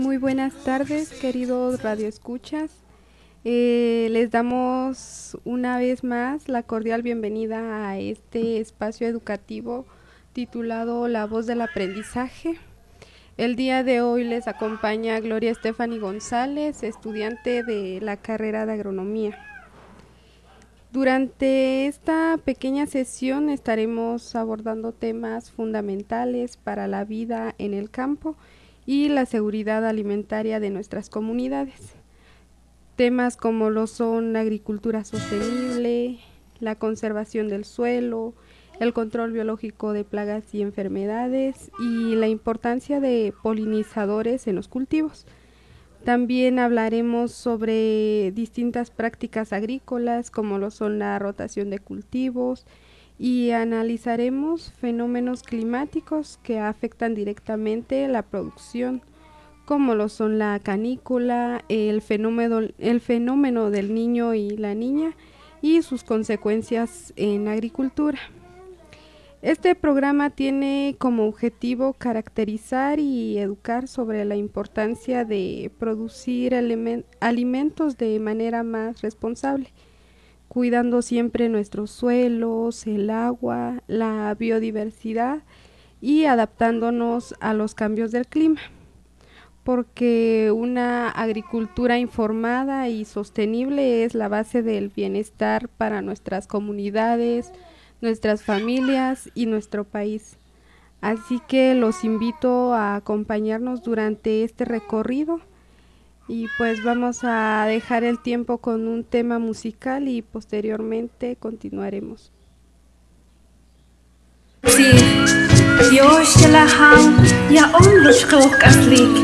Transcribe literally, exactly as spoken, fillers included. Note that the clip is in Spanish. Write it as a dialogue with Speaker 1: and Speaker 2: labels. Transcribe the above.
Speaker 1: Muy buenas tardes, queridos radioescuchas. Eh, les damos una vez más la cordial bienvenida a este espacio educativo titulado La Voz del Aprendizaje. El día de hoy les acompaña Gloria Estefany González, estudiante de la carrera de Agronomía. Durante esta pequeña sesión estaremos abordando temas fundamentales para la vida en el campo y la seguridad alimentaria de nuestras comunidades. Temas como lo son la agricultura sostenible, la conservación del suelo, el control biológico de plagas y enfermedades y la importancia de polinizadores en los cultivos. También hablaremos sobre distintas prácticas agrícolas como lo son la rotación de cultivos y analizaremos fenómenos climáticos que afectan directamente la producción, como lo son la canícula, el fenómeno, el fenómeno del niño y la niña y sus consecuencias en la agricultura. Este programa tiene como objetivo caracterizar y educar sobre la importancia de producir alimentos de manera más responsable, cuidando siempre nuestros suelos, el agua, la biodiversidad y adaptándonos a los cambios del clima, porque una agricultura informada y sostenible es la base del bienestar para nuestras comunidades, nuestras familias y nuestro país. Así que los invito a acompañarnos durante este recorrido y pues vamos a dejar el tiempo con un tema musical y posteriormente continuaremos.
Speaker 2: Sí, yo